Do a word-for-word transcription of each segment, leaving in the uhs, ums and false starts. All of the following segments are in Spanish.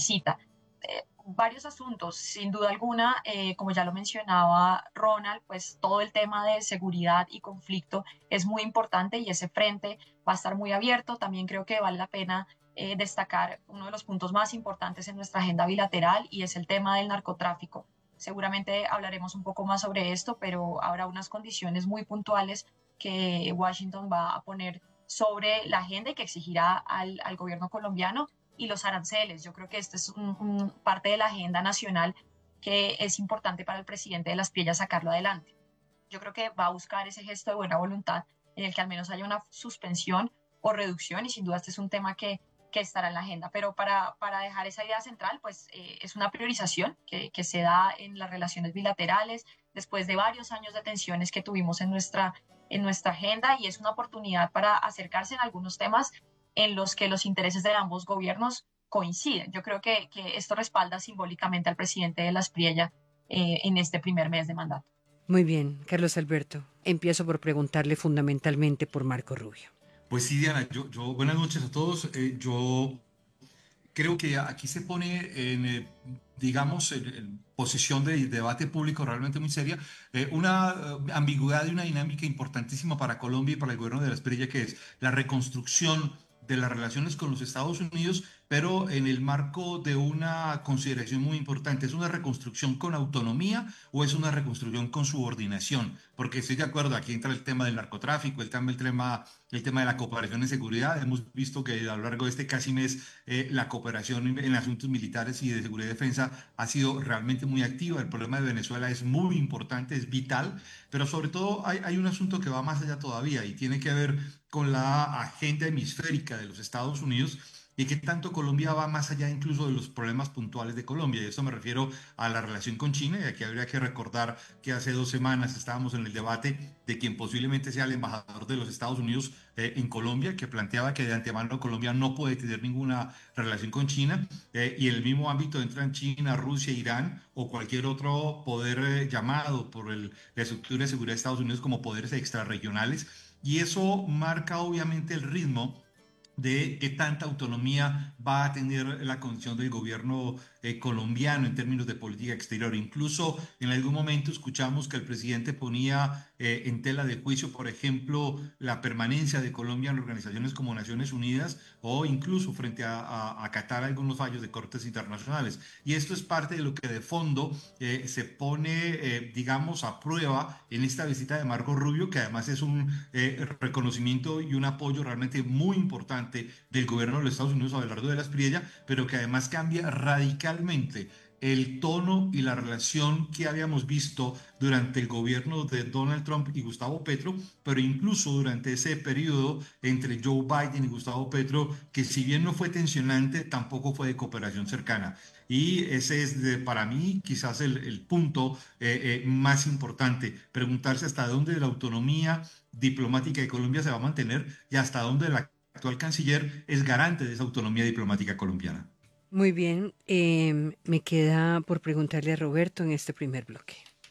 visita. Eh, varios asuntos, sin duda alguna, eh, como ya lo mencionaba Ronald, pues todo el tema de seguridad y conflicto es muy importante y ese frente va a estar muy abierto. También creo que vale la pena eh, destacar uno de los puntos más importantes en nuestra agenda bilateral y es el tema del narcotráfico. Seguramente hablaremos un poco más sobre esto, pero habrá unas condiciones muy puntuales que Washington va a poner sobre la agenda y que exigirá al, al gobierno colombiano y los aranceles. Yo creo que esta es un, un parte de la agenda nacional que es importante para el presidente de las Pillas sacarlo adelante. Yo creo que va a buscar ese gesto de buena voluntad en el que al menos haya una suspensión o reducción y sin duda este es un tema que, que estará en la agenda. Pero para, para dejar esa idea central, pues eh, es una priorización que, que se da en las relaciones bilaterales después de varios años de tensiones que tuvimos en nuestra, en nuestra agenda y es una oportunidad para acercarse en algunos temas en los que los intereses de ambos gobiernos coinciden. Yo creo que, que esto respalda simbólicamente al presidente de las Priella eh, en este primer mes de mandato. Muy bien, Carlos Alberto. Empiezo por preguntarle fundamentalmente por Marco Rubio. Pues sí, Diana, yo, yo buenas noches a todos. Eh, yo creo que aquí se pone en, eh, digamos, en, en posición de debate público realmente muy seria, eh, una eh, ambigüedad y una dinámica importantísima para Colombia y para el gobierno de la Espriella, que es la reconstrucción de las relaciones con los Estados Unidos, pero en el marco de una consideración muy importante. ¿Es una reconstrucción con autonomía o es una reconstrucción con subordinación? Porque estoy de acuerdo, aquí entra el tema del narcotráfico, el tema, el tema, el tema de la cooperación en seguridad. Hemos visto que a lo largo de este casi mes eh, la cooperación en, en asuntos militares y de seguridad y defensa ha sido realmente muy activa. El problema de Venezuela es muy importante, es vital, pero sobre todo hay, hay un asunto que va más allá todavía y tiene que ver con la agenda hemisférica de los Estados Unidos y que tanto Colombia va más allá incluso de los problemas puntuales de Colombia. Y esto me refiero a la relación con China, y aquí habría que recordar que hace dos semanas estábamos en el debate de quien posiblemente sea el embajador de los Estados Unidos eh, en Colombia, que planteaba que de antemano Colombia no puede tener ninguna relación con China, eh, y en el mismo ámbito entran China, Rusia, Irán o cualquier otro poder eh, llamado por el, la estructura de seguridad de Estados Unidos como poderes extrarregionales, y eso marca obviamente el ritmo de qué tanta autonomía va a tener la condición del gobierno eh, colombiano en términos de política exterior. Incluso en algún momento escuchamos que el presidente ponía eh, en tela de juicio, por ejemplo, la permanencia de Colombia en organizaciones como Naciones Unidas o incluso frente a, a, a acatar algunos fallos de cortes internacionales. Y esto es parte de lo que de fondo eh, se pone, eh, digamos, a prueba en esta visita de Marco Rubio, que además es un eh, reconocimiento y un apoyo realmente muy importante del gobierno de los Estados Unidos a Abelardo de la Espriella, pero que además cambia radicalmente el tono y la relación que habíamos visto durante el gobierno de Donald Trump y Gustavo Petro, pero incluso durante ese periodo entre Joe Biden y Gustavo Petro, que si bien no fue tensionante, tampoco fue de cooperación cercana. Y ese es de, para mí quizás el, el punto eh, eh, más importante, preguntarse hasta dónde la autonomía diplomática de Colombia se va a mantener y hasta dónde la actual canciller es garante de esa autonomía diplomática colombiana. Muy bien, eh, me queda por preguntarle a Roberto en este primer bloque.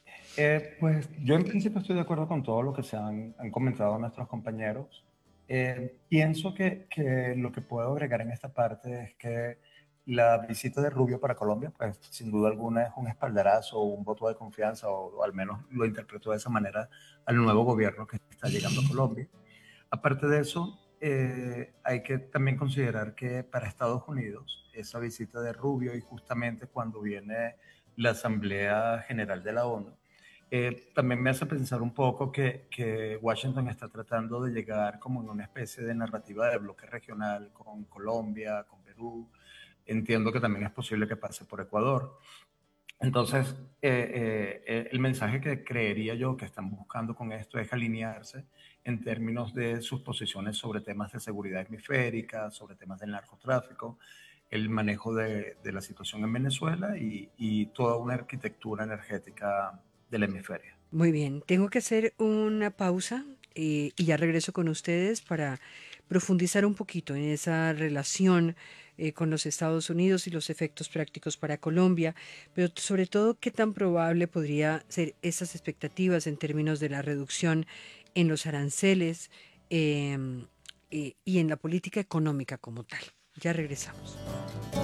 Eh, pues yo en principio estoy de acuerdo con todo lo que se han, han comentado nuestros compañeros. Eh, pienso que, que lo que puedo agregar en esta parte es que la visita de Rubio para Colombia, pues sin duda alguna es un espaldarazo o un voto de confianza, o, o al menos lo interpreto de esa manera, al nuevo gobierno que está llegando a Colombia. Aparte de eso, eh, hay que también considerar que para Estados Unidos, esa visita de Rubio y justamente cuando viene la Asamblea General de la ONU, eh, también me hace pensar un poco que, que Washington está tratando de llegar como en una especie de narrativa de bloque regional con Colombia, con Perú. Entiendo que también es posible que pase por Ecuador. Entonces, eh, eh, el mensaje que creería yo que están buscando con esto es alinearse en términos de sus posiciones sobre temas de seguridad hemisférica, sobre temas del narcotráfico, el manejo de, de la situación en Venezuela y, y toda una arquitectura energética del hemisferio. Muy bien, tengo que hacer una pausa eh, y ya regreso con ustedes para profundizar un poquito en esa relación eh, con los Estados Unidos y los efectos prácticos para Colombia, pero sobre todo qué tan probable podría ser esas expectativas en términos de la reducción en los aranceles eh, eh, y en la política económica como tal. Ya regresamos.